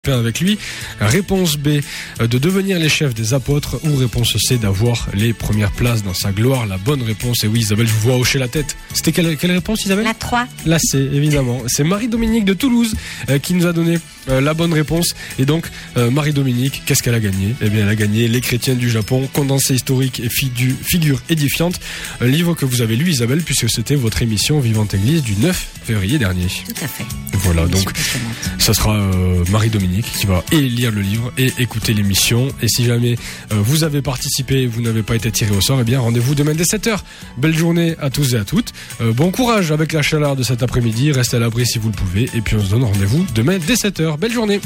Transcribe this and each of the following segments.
Avec lui, réponse B, de devenir les chefs des apôtres, ou réponse C, d'avoir les premières places dans sa gloire. La bonne réponse, et oui Isabelle, je vous vois hocher la tête. C'était quelle réponse Isabelle ? La 3. La C, évidemment. C'est Marie-Dominique de Toulouse qui nous a donné la bonne réponse. Et donc, Marie-Dominique, qu'est-ce qu'elle a gagné ? Eh bien, elle a gagné Les Chrétiens du Japon, condensé historique et figure édifiante. Un livre que vous avez lu, Isabelle, puisque c'était votre émission Vivante Église du 9 février dernier. Tout à fait. Voilà, donc ça sera Marie-Dominique qui va lire le livre et écouter l'émission. Et si jamais vous avez participé et vous n'avez pas été tiré au sort, eh bien rendez-vous demain dès 7h. Belle journée à tous et à toutes. Bon courage avec la chaleur de cet après-midi. Restez à l'abri si vous le pouvez. Et puis on se donne rendez-vous demain dès 7h. Belle journée.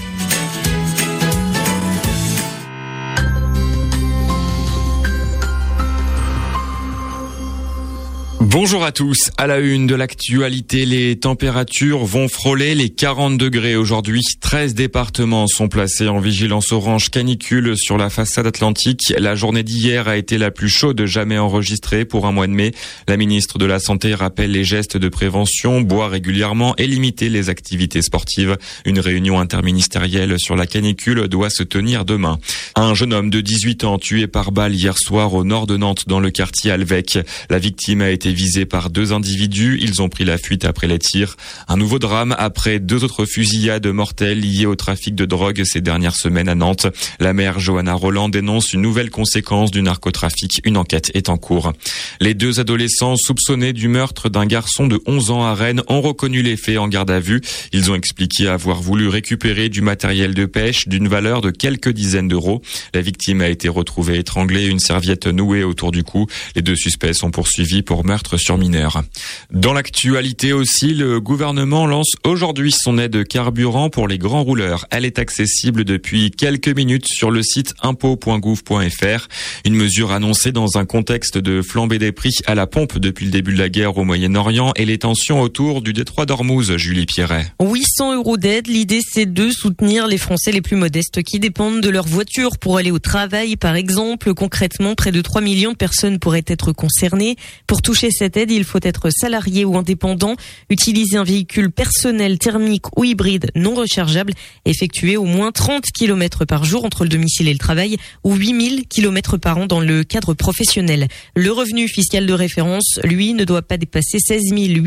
Bonjour à tous. À la une de l'actualité, les températures vont frôler les 40 degrés aujourd'hui. 13 départements sont placés en vigilance orange canicule sur la façade atlantique. La journée d'hier a été la plus chaude jamais enregistrée pour un mois de mai. La ministre de la Santé rappelle les gestes de prévention, boire régulièrement et limiter les activités sportives. Une réunion interministérielle sur la canicule doit se tenir demain. Un jeune homme de 18 ans tué par balle hier soir au nord de Nantes dans le quartier Alvec. La victime a été visé par 2 individus. Ils ont pris la fuite après les tirs. Un nouveau drame après 2 autres fusillades mortelles liées au trafic de drogue ces dernières semaines à Nantes. La maire Johanna Roland dénonce une nouvelle conséquence du narcotrafic. Une enquête est en cours. Les 2 adolescents soupçonnés du meurtre d'un garçon de 11 ans à Rennes ont reconnu les faits en garde à vue. Ils ont expliqué avoir voulu récupérer du matériel de pêche d'une valeur de quelques dizaines d'euros. La victime a été retrouvée étranglée, une serviette nouée autour du cou. Les 2 suspects sont poursuivis pour meurtre sur mineurs. Dans l'actualité aussi, le gouvernement lance aujourd'hui son aide carburant pour les grands rouleurs. Elle est accessible depuis quelques minutes sur le site impôt.gouv.fr. Une mesure annoncée dans un contexte de flambée des prix à la pompe depuis le début de la guerre au Moyen-Orient et les tensions autour du détroit d'Ormuz. Julie Pierret. 800 € d'aide. L'idée, c'est de soutenir les Français les plus modestes qui dépendent de leur voiture pour aller au travail, par exemple. Concrètement, près de 3 millions de personnes pourraient être concernées. Pour toucher cette aide, il faut être salarié ou indépendant, utiliser un véhicule personnel thermique ou hybride non rechargeable, effectuer au moins 30 km par jour entre le domicile et le travail ou 8000 km par an dans le cadre professionnel. Le revenu fiscal de référence, lui, ne doit pas dépasser 16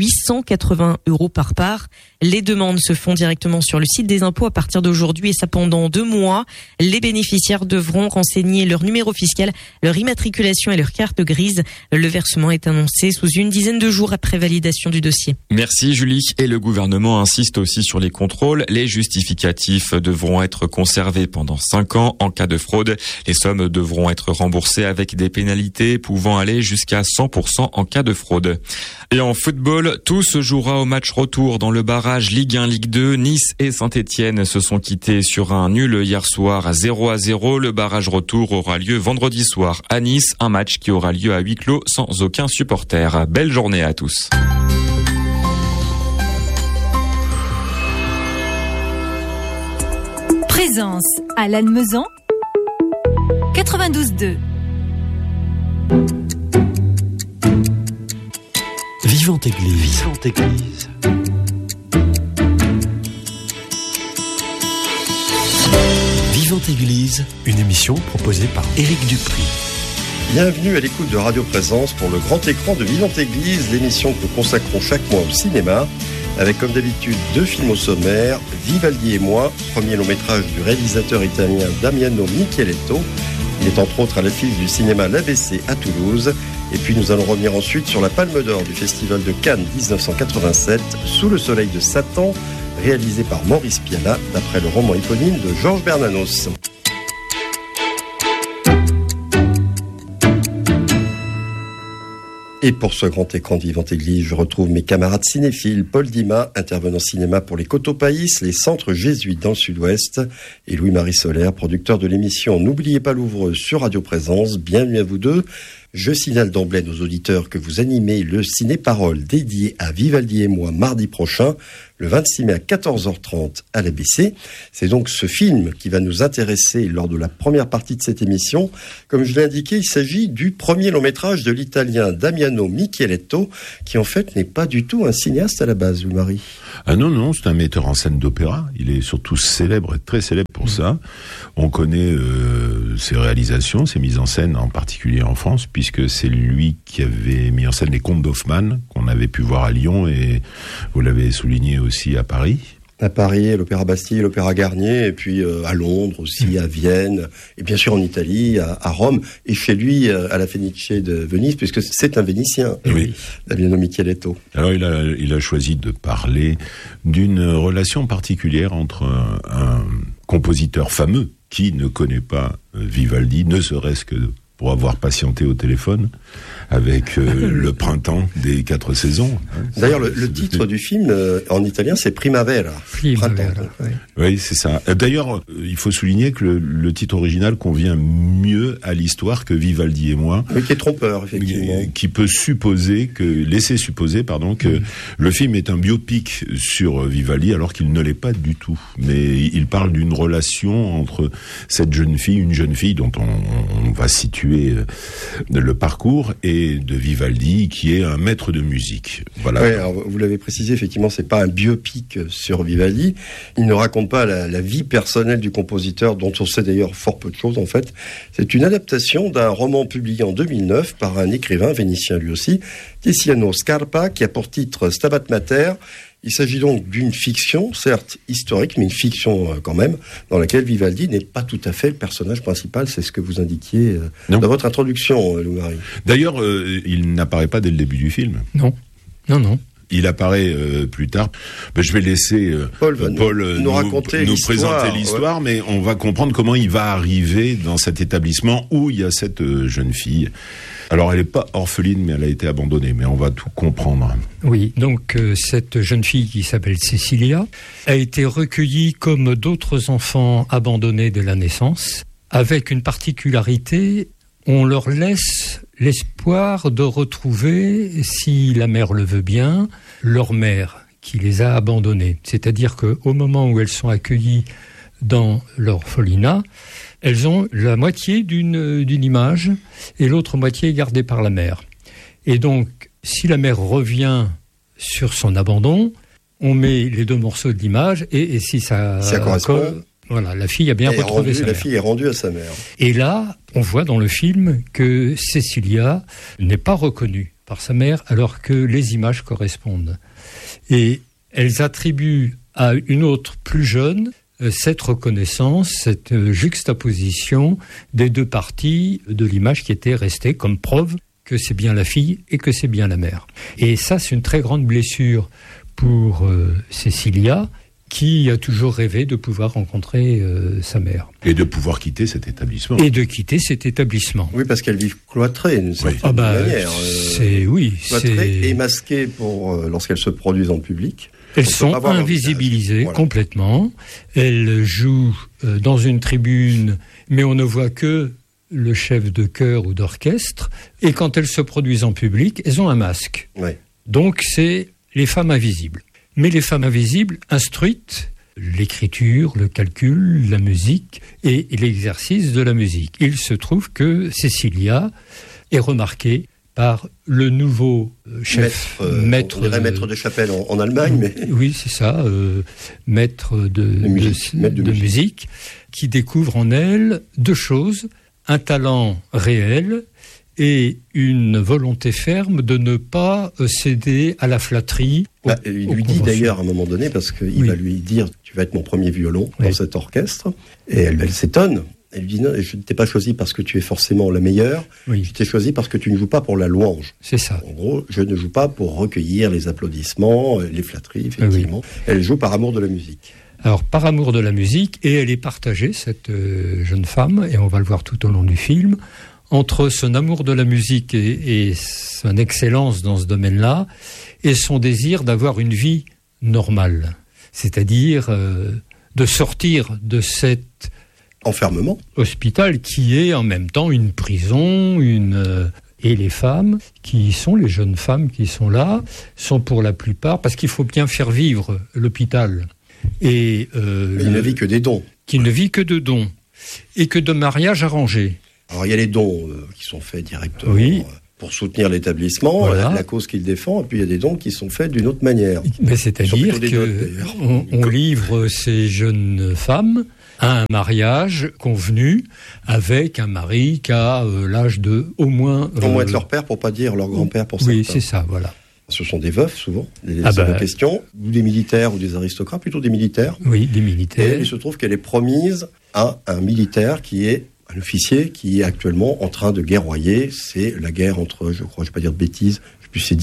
880 € par part. Les demandes se font directement sur le site des impôts à partir d'aujourd'hui et ça pendant 2 mois. Les bénéficiaires devront renseigner leur numéro fiscal, leur immatriculation et leur carte grise. Le versement est annoncé sous une dizaine de jours après validation du dossier. Merci Julie. Et le gouvernement insiste aussi sur les contrôles. Les justificatifs devront être conservés pendant 5 ans. En cas de fraude, les sommes devront être remboursées avec des pénalités pouvant aller jusqu'à 100% en cas de fraude. Et en football, tout se jouera au match retour dans le barrage Ligue 1, Ligue 2. Nice et Saint-Etienne se sont quittés sur un nul hier soir à 0-0. Le barrage retour aura lieu vendredi soir à Nice. Un match qui aura lieu à huis clos sans aucun supporter. Belle journée à tous. Présence à Lannemezan 92.2. Vivante Église. Vivante Église. Vivante Église, une émission proposée par Éric Dupri. Bienvenue à l'écoute de Radio Présence pour le grand écran de Vivante Église, l'émission que nous consacrons chaque mois au cinéma, avec comme d'habitude 2 films au sommaire, Vivaldi et moi, premier long métrage du réalisateur italien Damiano Micheletto. Il est entre autres à l'affiche du cinéma L'ABC à Toulouse. Et puis nous allons revenir ensuite sur la Palme d'Or du Festival de Cannes 1987, Sous le soleil de Satan, réalisé par Maurice Pialat, d'après le roman éponyme de Georges Bernanos. Et pour ce grand écran de Vivante Église, je retrouve mes camarades cinéphiles, Paul Dima, intervenant cinéma pour les Cotopaïs, les centres jésuites dans le sud-ouest, et Louis-Marie Solaire, producteur de l'émission N'oubliez pas l'ouvreuse sur Radio Présence. Bienvenue à vous deux. Je signale d'emblée à nos auditeurs que vous animez le Ciné-Parole dédié à Vivaldi et moi mardi prochain, le 26 mai à 14h30 à l'ABC. C'est donc ce film qui va nous intéresser lors de la première partie de cette émission. Comme je l'ai indiqué, il s'agit du premier long-métrage de l'italien Damiano Micheletto, qui en fait n'est pas du tout un cinéaste à la base, Louis-Marie. Ah non, c'est un metteur en scène d'opéra. Il est surtout célèbre, très célèbre pour ça. On connaît ses réalisations, ses mises en scène, en particulier en France, puisque c'est lui qui avait mis en scène les Contes d'Hoffmann, qu'on avait pu voir à Lyon, et vous l'avez souligné aussi à Paris. À Paris, l'Opéra Bastille, l'Opéra Garnier, et puis à Londres aussi, à Vienne, et bien sûr en Italie, à Rome, et chez lui à la Fenice de Venise, puisque c'est un Vénitien, oui. Damiano Micheletto. Alors il a choisi de parler d'une relation particulière entre un compositeur fameux qui ne connaît pas Vivaldi, ne serait-ce que pour avoir patienté au téléphone avec le printemps des 4 saisons. D'ailleurs, le titre du film en italien, c'est Primavera. Printemps. Oui, c'est ça. D'ailleurs, il faut souligner que le titre original convient mieux à l'histoire que Vivaldi et moi. Oui, qui est trompeur, effectivement. Qui peut laisser supposer que le film est un biopic sur Vivaldi, alors qu'il ne l'est pas du tout. Mais il parle d'une relation entre une jeune fille dont on va situer le parcours, et de Vivaldi, qui est un maître de musique. Voilà. Oui, alors vous l'avez précisé, effectivement, c'est pas un biopic sur Vivaldi. Il ne raconte pas la vie personnelle du compositeur, dont on sait d'ailleurs fort peu de choses, en fait. C'est une adaptation d'un roman publié en 2009 par un écrivain vénitien lui aussi, Tiziano Scarpa, qui a pour titre Stabat Mater. Il s'agit donc d'une fiction, certes historique, mais une fiction quand même, dans laquelle Vivaldi n'est pas tout à fait le personnage principal. C'est ce que vous indiquiez dans votre introduction, Louis-Marie. D'ailleurs, il n'apparaît pas dès le début du film. Non. Il apparaît plus tard. Je vais laisser Paul nous présenter l'histoire, mais on va comprendre comment il va arriver dans cet établissement où il y a cette jeune fille. Alors, elle n'est pas orpheline, mais elle a été abandonnée. Mais on va tout comprendre. Oui, donc cette jeune fille qui s'appelle Cecilia a été recueillie comme d'autres enfants abandonnés dès la naissance, avec une particularité, on leur laisse l'espoir de retrouver, si la mère le veut bien, leur mère qui les a abandonnés. C'est-à-dire qu'au moment où elles sont accueillies dans l'orphelinat, elles ont la moitié d'une image et l'autre moitié est gardée par la mère. Et donc, si la mère revient sur son abandon, on met les deux morceaux de l'image et si ça correspond, voilà, la fille a bien retrouvé sa mère. La fille est rendue à sa mère. Et là, on voit dans le film que Cecilia n'est pas reconnue par sa mère alors que les images correspondent. Et elles attribuent à une autre plus jeune cette reconnaissance, cette juxtaposition des deux parties de l'image qui était restée comme preuve que c'est bien la fille et que c'est bien la mère. Et ça, c'est une très grande blessure pour Cecilia, qui a toujours rêvé de pouvoir rencontrer sa mère. Et de pouvoir quitter cet établissement. Oui, parce qu'elles vivent cloîtrées d'une certaine manière. Cloîtrées et masquées lorsqu'elles se produisent en public. Elles sont invisibilisées complètement. Elles jouent dans une tribune, mais on ne voit que le chef de chœur ou d'orchestre. Et quand elles se produisent en public, elles ont un masque. Oui. Donc c'est les femmes invisibles. Mais les femmes invisibles instruites, l'écriture, le calcul, la musique et l'exercice de la musique. Il se trouve que Cecilia est remarquée par le nouveau chef, maître de chapelle en Allemagne. Mais... Oui, c'est ça, maître de musique, qui découvre en elle deux choses, un talent réel et une volonté ferme de ne pas céder à la flatterie. Il lui dit d'ailleurs à un moment donné, parce qu'il va lui dire « tu vas être mon premier violon dans cet orchestre », et elle s'étonne. Elle lui dit « non, je ne t'ai pas choisi parce que tu es forcément la meilleure, je t'ai choisi parce que tu ne joues pas pour la louange. » C'est ça. En gros, je ne joue pas pour recueillir les applaudissements, les flatteries, effectivement. Elle joue par amour de la musique. Alors, par amour de la musique, et elle est partagée, cette jeune femme, et on va le voir tout au long du film, entre son amour de la musique et son excellence dans ce domaine-là, et son désir d'avoir une vie normale. C'est-à-dire de sortir de cet enfermement, hôpital qui est en même temps une prison, Et les femmes, qui sont les jeunes femmes qui sont là, sont pour la plupart, parce qu'il faut bien faire vivre l'hôpital. Et il ne vit que des dons. Qui ne vit que de dons. Et que de mariages arrangés. Alors il y a les dons qui sont faits directement pour soutenir l'établissement, voilà. la cause qu'il défend, et puis il y a des dons qui sont faits d'une autre manière. Mais c'est-à-dire qu'on livre ces jeunes femmes à un mariage convenu avec un mari qui a l'âge de au moins être leur père, pour pas dire leur grand-père pour certains. Oui, c'est ça, voilà. Ce sont des veufs, souvent, des questions, ou des militaires ou des aristocrates, plutôt des militaires. Oui, des militaires. Et il se trouve qu'elle est promise à un militaire qui est un officier qui est actuellement en train de guerroyer. C'est la guerre entre, je crois, je ne vais pas dire de bêtises, je sais plus, c'est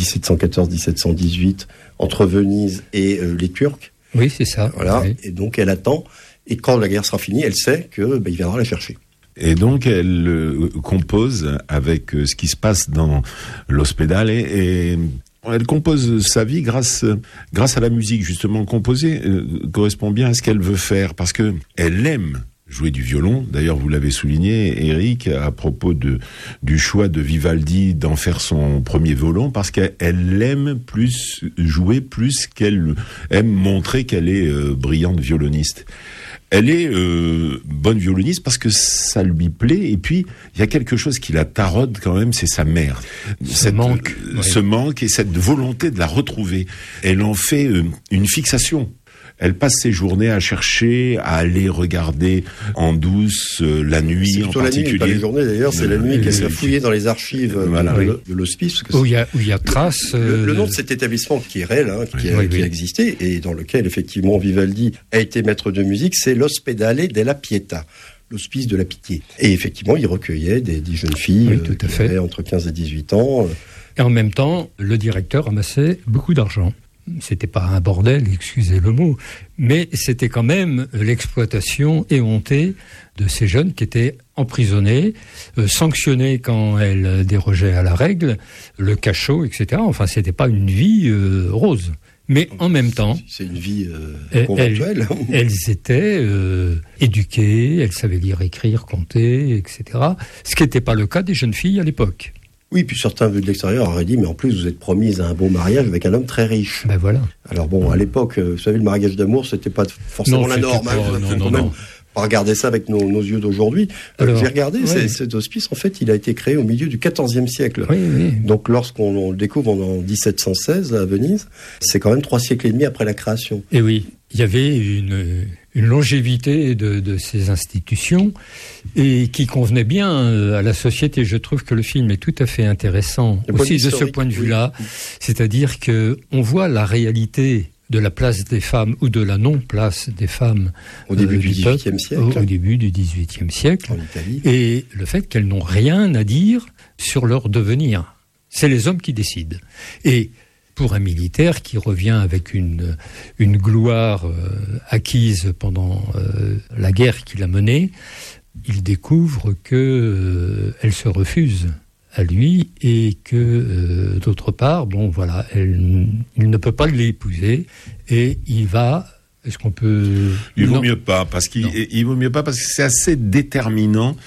1714-1718, entre Venise et les Turcs. Oui, c'est ça. Voilà, oui. Et donc elle attend, et quand la guerre sera finie, elle sait qu'il viendra la chercher. Et donc elle compose avec ce qui se passe dans l'Ospedale et elle compose sa vie grâce à la musique, justement. Composer correspond bien à ce qu'elle veut faire, parce que elle aime jouer du violon. D'ailleurs, vous l'avez souligné, Eric, à propos du choix de Vivaldi d'en faire son premier violon, parce qu'elle aime jouer plus qu'elle aime montrer qu'elle est brillante violoniste. Elle est bonne violoniste parce que ça lui plaît, et puis il y a quelque chose qui la taraude quand même, c'est sa mère. Ce manque et cette volonté de la retrouver. Elle en fait une fixation. Elle passe ses journées à chercher, à aller regarder en douce la nuit en particulier. La nuit, pas les journées d'ailleurs, c'est la nuit qu'elle va fouiller dans les archives de l'hospice. Où il y a trace. Le nom de cet établissement qui est réel, qui a existé, et dans lequel effectivement Vivaldi a été maître de musique, c'est l'Ospedale della Pietà, l'hospice de la pitié. Et effectivement, il recueillait des jeunes filles qui avaient entre 15 et 18 ans. Et en même temps, le directeur amassait beaucoup d'argent. C'était pas un bordel, excusez le mot, mais c'était quand même l'exploitation éhontée de ces jeunes qui étaient emprisonnés, sanctionnés quand elles dérogeaient à la règle, le cachot, etc. Enfin, c'était pas une vie rose. Mais en même temps, c'est une vie conventuelle. Elles étaient éduquées, elles savaient lire, écrire, compter, etc. Ce qui n'était pas le cas des jeunes filles à l'époque. Oui, puis certains vus de l'extérieur auraient dit, mais en plus vous êtes promise à un beau mariage avec un homme très riche. Ben voilà. Alors bon, à l'époque, vous savez, le mariage d'amour, c'était pas forcément la norme. Non. Pas regarder ça avec nos yeux d'aujourd'hui. J'ai regardé, cet hospice, en fait, il a été créé au milieu du XIVe siècle. Oui. Donc lorsqu'on le découvre en 1716 à Venise, c'est quand même 3 siècles et demi après la création. Et oui, il y avait une longévité de ces institutions et qui convenait bien à la société. Je trouve que le film est tout à fait intéressant aussi de ce point de vue-là. C'est-à-dire que on voit la réalité de la place des femmes ou de la non-place des femmes au début du XVIIIe siècle. Au début du XVIIIe siècle. En Italie. Et le fait qu'elles n'ont rien à dire sur leur devenir. C'est les hommes qui décident. Et pour un militaire qui revient avec une gloire acquise pendant la guerre qu'il a menée, il découvre que elle se refuse à lui et que d'autre part, il ne peut pas l'épouser et il va. Est-ce qu'on peut... Il vaut mieux pas parce que c'est assez déterminant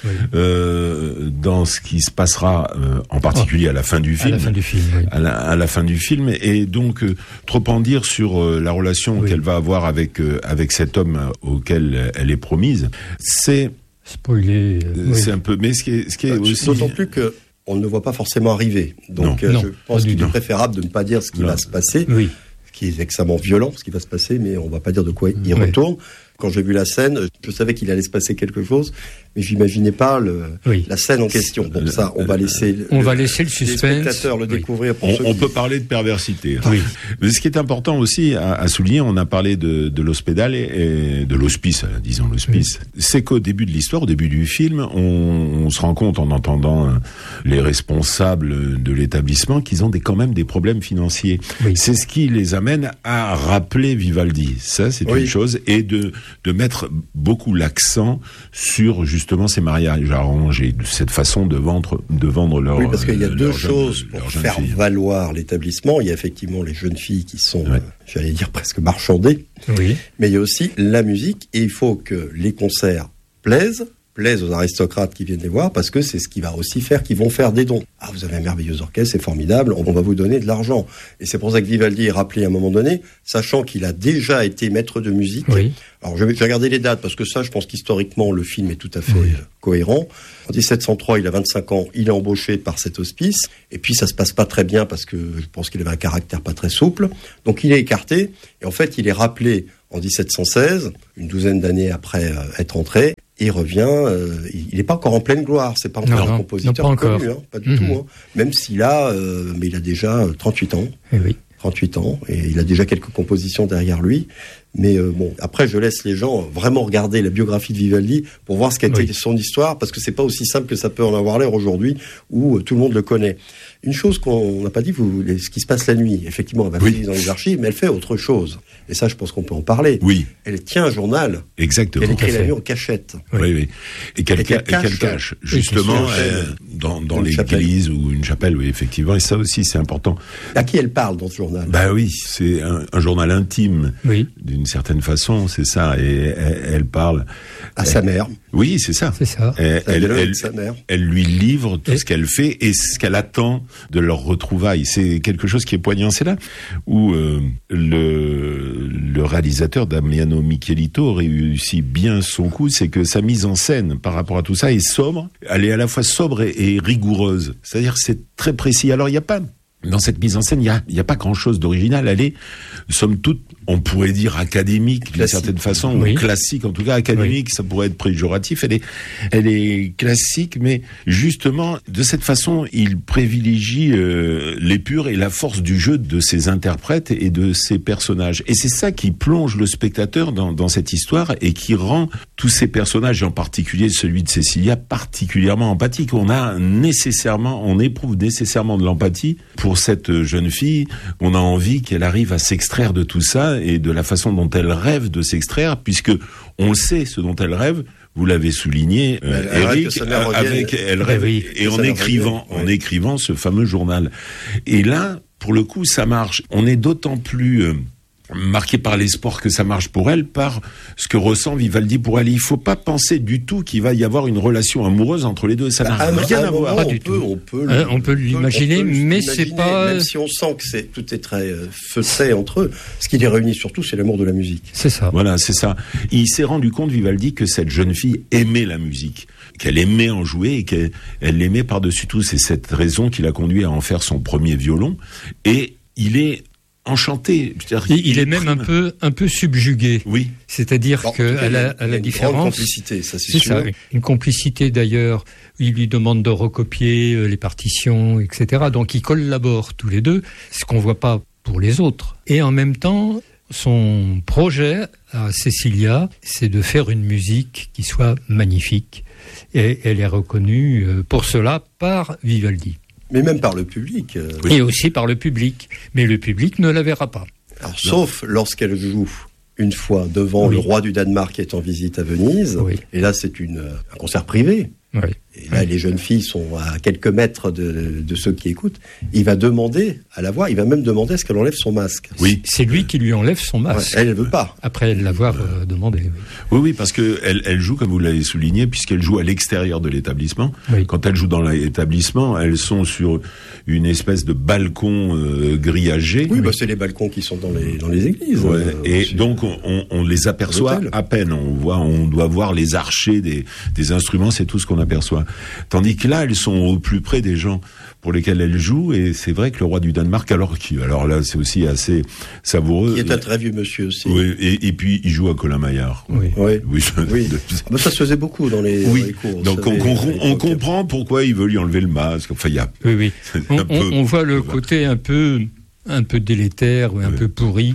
dans ce qui se passera en particulier à la fin du film. À la fin du film, oui. À la fin du film, et donc trop en dire sur la relation qu'elle va avoir avec cet homme auquel elle est promise. C'est spoilé. C'est un peu. Mais ce qui est aussi... D'autant plus que on ne le voit pas forcément arriver. Donc je pense qu'il est préférable de ne pas dire ce qui va se passer. Oui. Qui est extrêmement violent, ce qui va se passer, mais on ne va pas dire de quoi il retourne. Quand j'ai vu la scène, je savais qu'il allait se passer quelque chose, mais je n'imaginais pas la scène en question. Bon, ça, on va laisser le suspense. Les spectateurs le découvrir. On peut parler de perversité. Oui. Mais ce qui est important aussi à souligner, on a parlé de l'Ospedale et de l'hospice, disons l'hospice. Oui. C'est qu'au début de l'histoire, au début du film, on se rend compte en entendant les responsables de l'établissement qu'ils ont quand même des problèmes financiers. Oui. C'est ce qui les amène à rappeler Vivaldi. Ça, c'est une chose. Et de mettre beaucoup l'accent sur justement ces mariages arrangés, cette façon de vendre leur. Oui, parce qu'il y a deux choses pour faire valoir l'établissement. Il y a effectivement les jeunes filles qui sont, j'allais dire presque marchandées. Oui. Mais il y a aussi la musique et il faut que les concerts plaisent plaisent aux aristocrates qui viennent les voir, parce que c'est ce qui va aussi faire qu'ils vont faire des dons. Ah, vous avez un merveilleux orchestre, c'est formidable, on va vous donner de l'argent. Et c'est pour ça que Vivaldi est rappelé à un moment donné, sachant qu'il a déjà été maître de musique. Oui. Alors je vais regarder les dates, parce que ça, je pense qu'historiquement, le film est tout à fait cohérent. En 1703, il a 25 ans, il est embauché par cet hospice, et puis ça se passe pas très bien, parce que je pense qu'il avait un caractère pas très souple. Donc il est écarté, et en fait, il est rappelé en 1716, une douzaine d'années après être entré. Il revient, il n'est pas encore en pleine gloire, c'est pas encore un compositeur connu, pas du tout. Même s'il a, mais il a déjà 38 ans. Et oui. 38 ans, et il a déjà quelques compositions derrière lui. Mais bon, après, je laisse les gens vraiment regarder la biographie de Vivaldi pour voir ce qu'a été son histoire, parce que c'est pas aussi simple que ça peut en avoir l'air aujourd'hui, où tout le monde le connaît. Une chose qu'on n'a pas dit, ce qui se passe la nuit, effectivement, elle va fouiller dans les archives, mais elle fait autre chose. Et ça, je pense qu'on peut en parler. Oui. Elle tient un journal. Exactement. Elle écrit la nuit en cachette. Oui. Et qu'elle cache. Justement, dans l'église ou une chapelle, oui, effectivement. Et ça aussi, c'est important. À qui elle parle dans ce journal? Bah oui, c'est un journal intime. Oui. D'une certaine façon, c'est ça. Et elle parle à sa mère. Oui, c'est ça. C'est ça. Elle lui livre tout ce qu'elle fait et ce qu'elle attend de leur retrouvailles. C'est quelque chose qui est poignant. C'est là où le réalisateur Damiano Michelito réussit bien son coup. C'est que sa mise en scène par rapport à tout ça est sobre. Elle est à la fois sobre et rigoureuse. C'est-à-dire que c'est très précis. Alors il n'y a pas... Dans cette mise en scène, il y a pas grand-chose d'original. Elle est, somme toute, on pourrait dire académique d'une certaine façon, ou classique en tout cas. Académique, ça pourrait être péjoratif. Elle est classique, mais justement, de cette façon, il privilégie l'épure et la force du jeu de ses interprètes et de ses personnages. Et c'est ça qui plonge le spectateur dans cette histoire et qui rend tous ces personnages, et en particulier celui de Cecilia, particulièrement empathique. On éprouve nécessairement de l'empathie pour cette jeune fille. On a envie qu'elle arrive à s'extraire de tout ça et de la façon dont elle rêve de s'extraire, puisque on sait ce dont elle rêve. Vous l'avez souligné, Eric, elle rêve et en écrivant ce fameux journal. Et là, pour le coup, ça marche. On est d'autant plus marqué par l'espoir que ça marche pour elle, par ce que ressent Vivaldi pour elle. Il ne faut pas penser du tout qu'il va y avoir une relation amoureuse entre les deux. Ça n'a rien à voir. On peut l'imaginer, mais c'est pas... Même si on sent que tout est très feutré entre eux, ce qui les réunit surtout, c'est l'amour de la musique. C'est ça. Voilà, c'est ça. Il s'est rendu compte, Vivaldi, que cette jeune fille aimait la musique, qu'elle aimait en jouer et qu'elle l'aimait par-dessus tout. C'est cette raison qui l'a conduit à en faire son premier violon. Et il est enchanté. Il est même un peu subjugué. Oui. C'est-à-dire qu'à la différence... Une complicité, ça c'est sûr. Ça, une complicité d'ailleurs, il lui demande de recopier les partitions, etc. Donc ils collaborent tous les deux, ce qu'on ne voit pas pour les autres. Et en même temps, son projet à Cecilia, c'est de faire une musique qui soit magnifique. Et elle est reconnue pour cela par Vivaldi. Mais même par le public. Et aussi par le public. Mais le public ne la verra pas. Alors, sauf lorsqu'elle joue une fois devant le roi du Danemark qui est en visite à Venise. Oui. Et là, c'est un concert privé. Oui. Et là, les jeunes filles sont à quelques mètres de ceux qui écoutent. Il va demander à la voir, il va même demander à ce qu'elle enlève son masque. Oui, c'est lui qui lui enlève son masque. Ouais, elle ne veut pas. Après l'avoir demandé. Oui, parce que elle joue, comme vous l'avez souligné, puisqu'elle joue à l'extérieur de l'établissement. Oui. Quand elle joue dans l'établissement, elles sont sur une espèce de balcon grillagé. Oui, c'est les balcons qui sont dans les églises. Ouais, et donc on les aperçoit à peine. On doit voir les archers des instruments, c'est tout ce qu'on aperçoit. Tandis que là, elles sont au plus près des gens pour lesquels elles jouent, et c'est vrai que le roi du Danemark, alors là, c'est aussi assez savoureux. Qui est un très vieux monsieur aussi. Oui, et puis il joue à Colin Maillard. Oui. Ça se faisait beaucoup dans les cours. Donc on comprend pourquoi il veut lui enlever le masque. Enfin, il y a. Oui. On voit le côté un peu délétère ou un peu pourri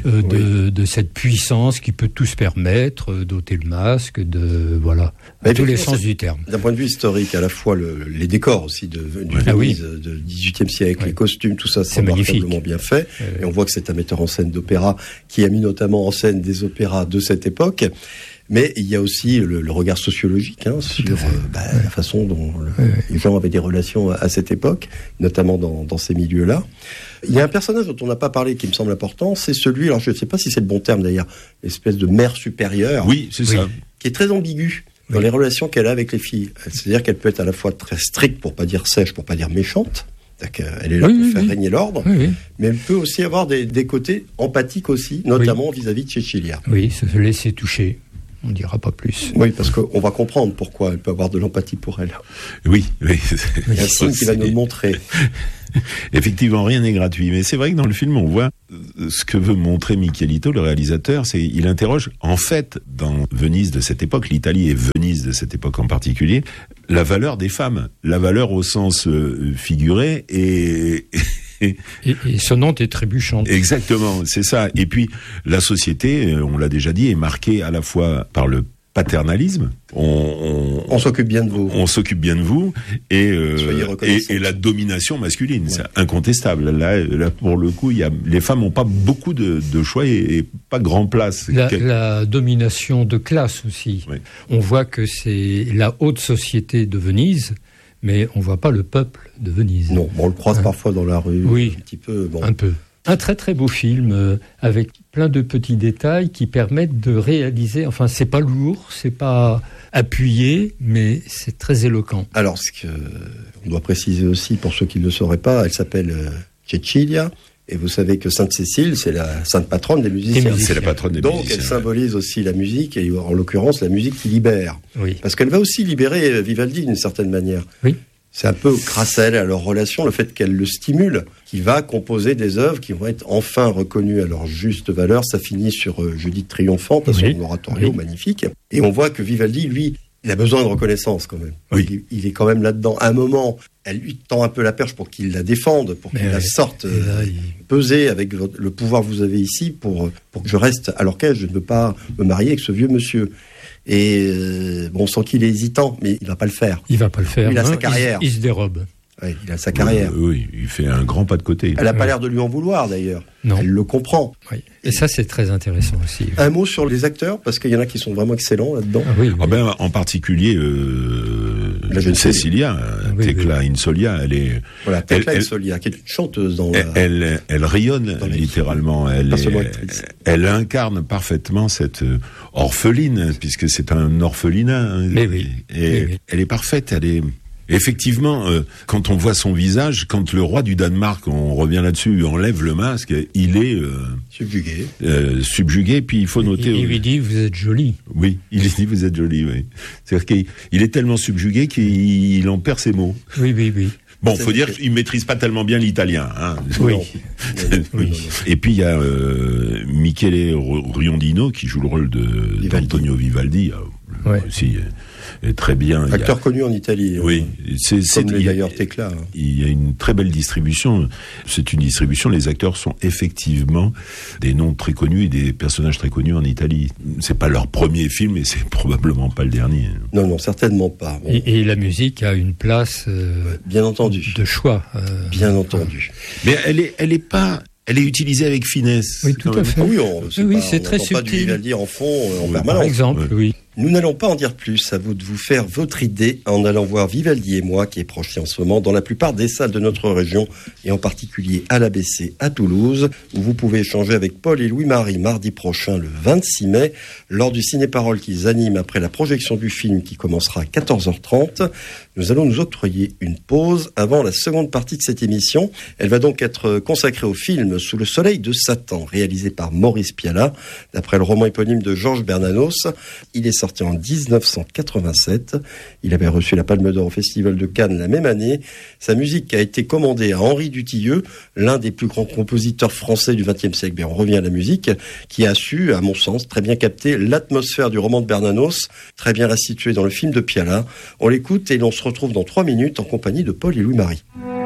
de cette puissance qui peut tout se permettre, d'ôter le masque, dans tous les sens du terme. D'un point de vue historique, à la fois les décors aussi du Venise de 18e siècle, les costumes, tout ça, c'est remarquablement bien fait. Et on voit que c'est un metteur en scène d'opéra qui a mis notamment en scène des opéras de cette époque. Mais il y a aussi le regard sociologique sur la façon dont les gens avaient des relations à cette époque, notamment dans ces milieux-là. Il y a un personnage dont on n'a pas parlé qui me semble important, c'est celui, alors je ne sais pas si c'est le bon terme d'ailleurs, l'espèce de mère supérieure. Oui, c'est ça. Qui est très ambigu. dans les relations qu'elle a avec les filles. C'est-à-dire qu'elle peut être à la fois très stricte, pour pas dire sèche, pour pas dire méchante. Elle est là pour faire régner l'ordre, mais elle peut aussi avoir des côtés empathiques aussi, notamment vis-à-vis de Cecilia. Oui, se laisser toucher. On ne dira pas plus. Oui, parce qu'on va comprendre pourquoi elle peut avoir de l'empathie pour elle. Oui. Il y a un signe qui va nous le montrer. Effectivement, rien n'est gratuit. Mais c'est vrai que dans le film, on voit ce que veut montrer Michelito, le réalisateur. Il interroge, en fait, dans Venise de cette époque, l'Italie et Venise de cette époque en particulier, la valeur des femmes. La valeur au sens figuré et sonnante et trébuchante. Exactement, c'est ça. Et puis, la société, on l'a déjà dit, est marquée à la fois par le paternalisme. On s'occupe bien de vous. On s'occupe bien de vous et la domination masculine, c'est incontestable. Là, pour le coup, les femmes n'ont pas beaucoup de choix et pas grand place. La domination de classe aussi. Oui. On voit que c'est la haute société de Venise, mais on voit pas le peuple de Venise. Non, on le croise parfois dans la rue. Oui, un petit peu. Bon. Un peu. Un très très beau film avec plein de petits détails qui permettent de réaliser. Enfin, c'est pas lourd, c'est pas appuyé, mais c'est très éloquent. Alors, on doit préciser aussi pour ceux qui ne le sauraient pas, elle s'appelle Cecilia. Et vous savez que Sainte-Cécile, c'est la sainte patronne des musiciens. C'est la patronne des musiciens. Donc, elle symbolise aussi la musique, et en l'occurrence, la musique qui libère. Oui. Parce qu'elle va aussi libérer Vivaldi d'une certaine manière. Oui. C'est un peu grâce à elle, à leur relation, le fait qu'elle le stimule, qui va composer des œuvres qui vont être enfin reconnues à leur juste valeur. Ça finit sur Judith triomphante, à son oratorio magnifique. Et on voit que Vivaldi, lui, il a besoin de reconnaissance quand même. Oui. Il est quand même là-dedans. À un moment, elle lui tend un peu la perche pour qu'il la défende, pour qu'il la sorte peser avec le pouvoir que vous avez ici pour que je reste à l'orchestre. Je ne veux pas me marier avec ce vieux monsieur. Et on sent qu'il est hésitant, mais il va pas le faire. Il va pas le faire. Il a sa carrière. Il se dérobe. Oui, il a sa carrière. Oui, il fait un grand pas de côté. Elle n'a pas l'air de lui en vouloir d'ailleurs. Non. Elle le comprend. Oui. Et ça, c'est très intéressant aussi. Un mot sur les acteurs, parce qu'il y en a qui sont vraiment excellents là-dedans. En particulier, Cecilia, Tecla Insolia, elle est... Voilà, Tecla Insolia, qui est une chanteuse dans elle rayonne littéralement. Elle incarne parfaitement cette orpheline, puisque c'est un orphelinat. Elle est parfaite, elle est... Effectivement, quand on voit son visage, quand le roi du Danemark, on revient là-dessus, enlève le masque, il est subjugué. Puis il faut noter. Il lui dit, vous êtes jolie. Oui, il lui dit, vous êtes jolie. Oui. C'est-à-dire qu'il est tellement subjugué qu'il en perd ses mots. Oui. Bon, faut dire qu'il maîtrise pas tellement bien l'italien. Hein. Oui. Et puis il y a Michele Riondino qui joue le rôle d'Antonio Vivaldi. Aussi. Très bien. Acteur connu en Italie. Oui, c'est d'ailleurs Tecla. Il y a une très belle distribution. C'est une distribution. Les acteurs sont effectivement des noms très connus et des personnages très connus en Italie. C'est pas leur premier film et c'est probablement pas le dernier. Non, certainement pas. Bon. Et la musique a une place, bien entendu, de choix. Bien entendu. Mais elle est pas. Elle est utilisée avec finesse. Oui, tout à fait. C'est très subtil. Pas du Vivaldi en fond, en permanence. Par exemple, oui. Nous n'allons pas en dire plus, à vous de vous faire votre idée en allant voir Vivaldi et moi, qui est projeté en ce moment dans la plupart des salles de notre région, et en particulier à l'ABC à Toulouse, où vous pouvez échanger avec Paul et Louis-Marie mardi prochain, le 26 mai, lors du ciné-parole qu'ils animent après la projection du film qui commencera à 14h30. Nous allons nous octroyer une pause avant la seconde partie de cette émission. Elle va donc être consacrée au film Sous le soleil de Satan, réalisé par Maurice Pialat, d'après le roman éponyme de Georges Bernanos. Il est sorti en 1987. Il avait reçu la Palme d'Or au Festival de Cannes la même année. Sa musique a été commandée à Henri Dutilleux, l'un des plus grands compositeurs français du XXe siècle. Mais on revient à la musique, qui a su, à mon sens, très bien capter l'atmosphère du roman de Bernanos, très bien la situer dans le film de Pialat. On l'écoute et l'on se retrouve dans 3 minutes en compagnie de Paul et Louis-Marie.